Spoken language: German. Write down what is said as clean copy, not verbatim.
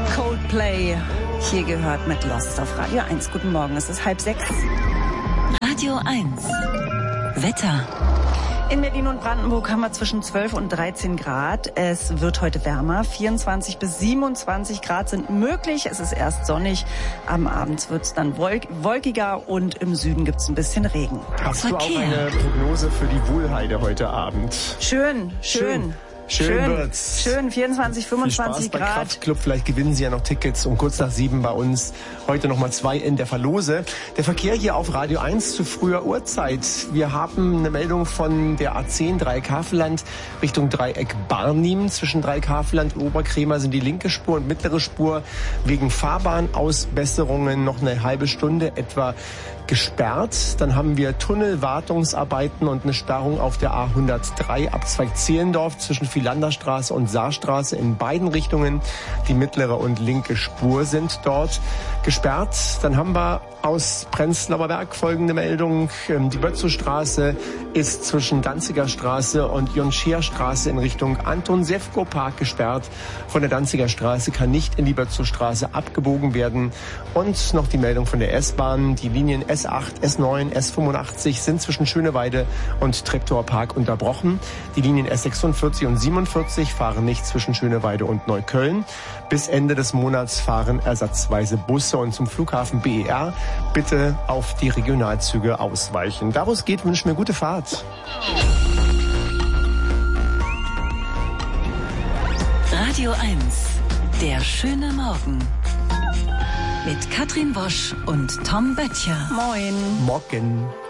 Coldplay. Hier gehört mit Lost auf Radio 1. Guten Morgen, es ist 5:30. Radio 1. Wetter. In Berlin und Brandenburg haben wir zwischen 12 und 13 Grad. Es wird heute wärmer. 24 bis 27 Grad sind möglich. Es ist erst sonnig. Am Abend wird es dann wolkiger und im Süden gibt es ein bisschen Regen. Hast du auch eine Prognose für die Wohlheide heute Abend? Schön. Schön wird's. Schön, 24, 25 Viel Spaß Grad. Bei Kraftclub, vielleicht gewinnen Sie ja noch Tickets um kurz nach 7 bei uns. Heute nochmal 2 in der Verlose. Der Verkehr hier auf Radio 1 zu früher Uhrzeit. Wir haben eine Meldung von der A10 Dreieck-Havelland Richtung Dreieck Barnim. Zwischen Dreieck-Havelland und Oberkrämer sind die linke Spur und mittlere Spur wegen Fahrbahnausbesserungen noch eine halbe Stunde etwa gesperrt. Dann haben wir Tunnelwartungsarbeiten und eine Sperrung auf der A103 Abzweig Zehlendorf zwischen Philanderstraße und Saarstraße in beiden Richtungen. Die mittlere und linke Spur sind dort gesperrt. Dann haben wir aus Prenzlauer Berg folgende Meldung. Die Bötzow-Straße ist zwischen Danziger Straße und Jonscheer-Straße in Richtung Anton-Sefko-Park gesperrt. Von der Danziger Straße kann nicht in die Bötzow-Straße abgebogen werden. Und noch die Meldung von der S-Bahn. Die Linien S8, S9, S85 sind zwischen Schöneweide und Treptower-Park unterbrochen. Die Linien S46 und 47 fahren nicht zwischen Schöneweide und Neukölln. Bis Ende des Monats fahren ersatzweise Busse und zum Flughafen BER bitte auf die Regionalzüge ausweichen. Da wo es geht, wünschen wir gute Fahrt. Radio 1. Der schöne Morgen. Mit Katrin Wosch und Tom Böttcher. Moin. Morgen.